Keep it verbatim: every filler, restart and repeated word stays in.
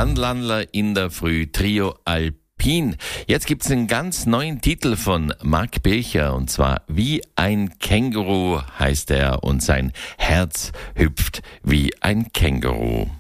Anlandler in der Früh, Trio Alpin. Jetzt gibt's einen ganz neuen Titel von Marc Pilcher, und zwar Wie ein Känguru heißt er, und sein Herz hüpft wie ein Känguru.